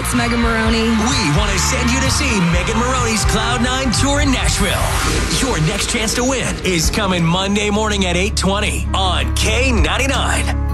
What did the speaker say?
it's Megan Maroney. We want to send you to see Megan Maroney's Cloud9 tour in Nashville. Your next chance to win is coming Monday morning at 8:20 on K99.